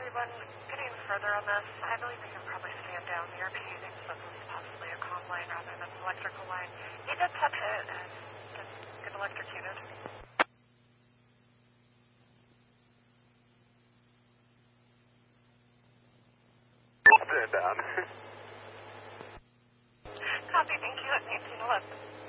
when getting further on this, I believe we can probably stand down the ERP using something possibly a comm line rather than an electrical line. He did touch it and did get electrocuted. Stand down. Copy, thank you at 1911.